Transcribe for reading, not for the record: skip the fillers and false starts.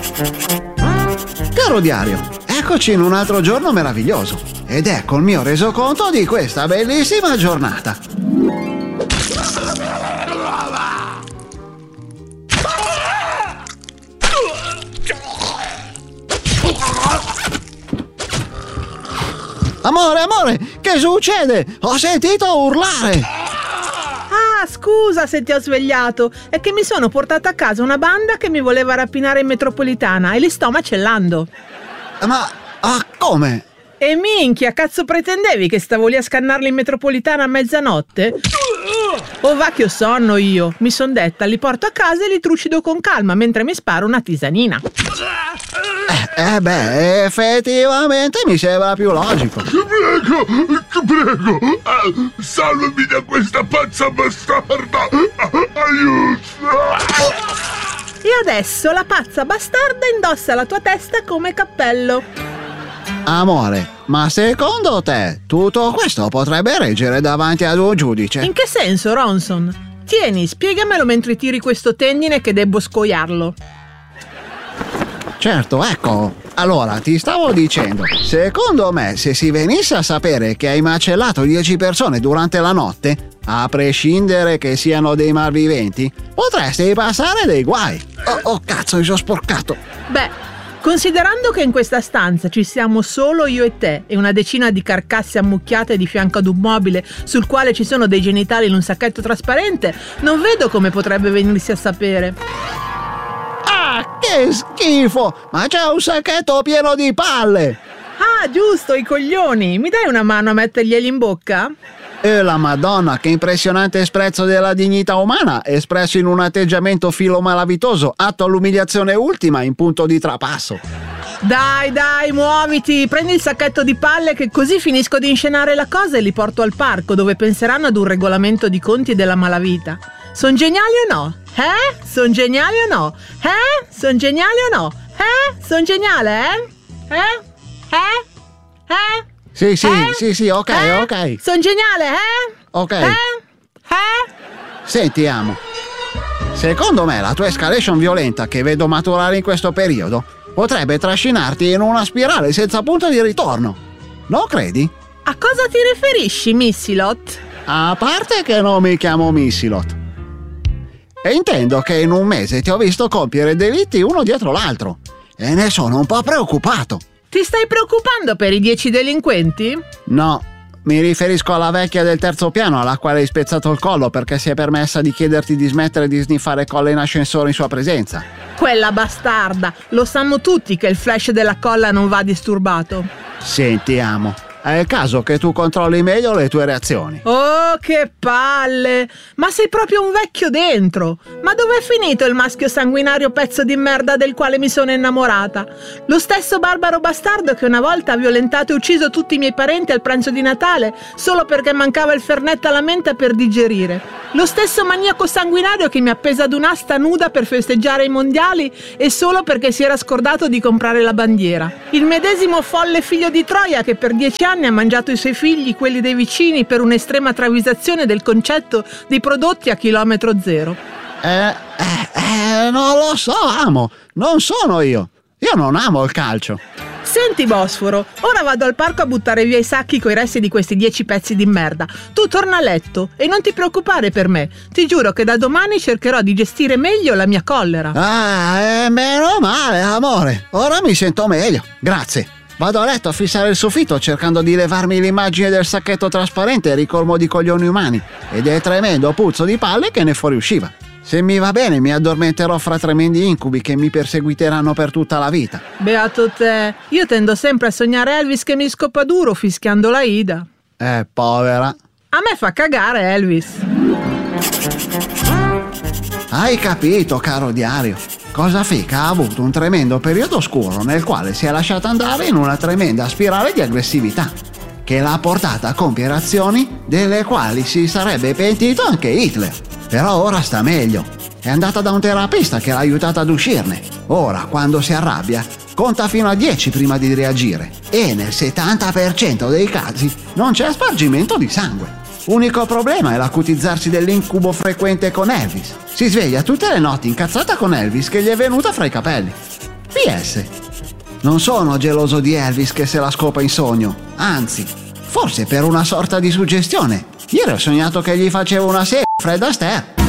Caro diario, eccoci in un altro giorno meraviglioso ed ecco il mio resoconto di questa bellissima giornata. Amore, che succede? Ho sentito urlare! Ah, scusa se ti ho svegliato, è che mi sono portata a casa una banda che mi voleva rapinare in metropolitana e li sto macellando. Ma come? E minchia, cazzo pretendevi che stavo lì a scannarli in metropolitana a mezzanotte? Oh va che ho sonno io, mi son detta, li porto a casa e li trucido con calma mentre mi sparo una tisanina. Effettivamente mi sembra più logico. Ti prego, salvami da questa pazza bastarda, aiuto! E adesso la pazza bastarda indossa la tua testa come cappello. Amore, ma secondo te tutto questo potrebbe reggere davanti ad un giudice? In che senso, Ronson? Tieni, spiegamelo mentre tiri questo tendine che debbo scoiarlo. Certo, ecco. Allora, ti stavo dicendo, secondo me, se si venisse a sapere che hai macellato 10 persone durante la notte, a prescindere che siano dei malviventi, potresti passare dei guai. Oh cazzo, mi sono sporcato. Beh, considerando che in questa stanza ci siamo solo io e te e una decina di carcasse ammucchiate di fianco ad un mobile sul quale ci sono dei genitali in un sacchetto trasparente, non vedo come potrebbe venirsi a sapere. Che schifo! Ma c'è un sacchetto pieno di palle! Ah, giusto, i coglioni! Mi dai una mano a metterglieli in bocca? E la Madonna, che impressionante sprezzo della dignità umana, espresso in un atteggiamento filomalavitoso, atto all'umiliazione ultima in punto di trapasso. Dai, muoviti! Prendi il sacchetto di palle che così finisco di inscenare la cosa e li porto al parco, dove penseranno ad un regolamento di conti della malavita. Son geniali o no? Son geniali o no? Son geniali o no? Son geniale, Sì, ok. Son geniale, Ok. Senti, Amo. Secondo me la tua escalation violenta che vedo maturare in questo periodo potrebbe trascinarti in una spirale senza punto di ritorno. Non credi? A cosa ti riferisci, Missilot? A parte che non mi chiamo Missilot. E intendo che in un mese ti ho visto compiere delitti uno dietro l'altro e ne sono un po' preoccupato. Ti stai preoccupando per i 10 delinquenti? No, mi riferisco alla vecchia del terzo piano alla quale hai spezzato il collo perché si è permessa di chiederti di smettere di sniffare colla in ascensore in sua presenza. Quella bastarda, lo sanno tutti che il flash della colla non va disturbato. Senti, Amo, è il caso che tu controlli meglio le tue reazioni. Oh, che palle! Ma sei proprio un vecchio dentro! Ma dov'è finito il maschio sanguinario pezzo di merda del quale mi sono innamorata? Lo stesso barbaro bastardo che una volta ha violentato e ucciso tutti i miei parenti al pranzo di Natale solo perché mancava il fernetto alla menta per digerire. Lo stesso maniaco sanguinario che mi ha appesa ad un'asta nuda per festeggiare i mondiali e solo perché si era scordato di comprare la bandiera. Il medesimo folle figlio di Troia che per 10 anni ha mangiato i suoi figli, quelli dei vicini, per un'estrema travisazione del concetto di prodotti a chilometro zero. Non lo so, Amo, non sono io. Io non amo il calcio. Senti, Bosforo, ora vado al parco a buttare via i sacchi coi resti di questi 10 pezzi di merda. Tu torna a letto e non ti preoccupare per me. Ti giuro che da domani cercherò di gestire meglio la mia collera. Meno male, amore. Ora mi sento meglio. Grazie. Vado a letto a fissare il soffitto cercando di levarmi l'immagine del sacchetto trasparente ricolmo di coglioni umani e del tremendo puzzo di palle che ne fuoriusciva. Se mi va bene mi addormenterò fra tremendi incubi che mi perseguiteranno per tutta la vita. Beato te, io tendo sempre a sognare Elvis che mi scoppa duro fischiando la Ida. Povera. A me fa cagare Elvis. Hai capito, caro diario? Cosa fica ha avuto un tremendo periodo oscuro nel quale si è lasciata andare in una tremenda spirale di aggressività che l'ha portata a compiere azioni delle quali si sarebbe pentito anche Hitler. Però ora sta meglio. È andata da un terapista che l'ha aiutata ad uscirne. Ora, quando si arrabbia, conta fino a 10 prima di reagire. E nel 70% dei casi non c'è spargimento di sangue. Unico problema è l'acutizzarsi dell'incubo frequente con Elvis. Si sveglia tutte le notti incazzata con Elvis che gli è venuta fra i capelli. PS. Non sono geloso di Elvis che se la scopa in sogno. Anzi, forse per una sorta di suggestione. Ieri ho sognato che gli facevo una serie Fred Astaire.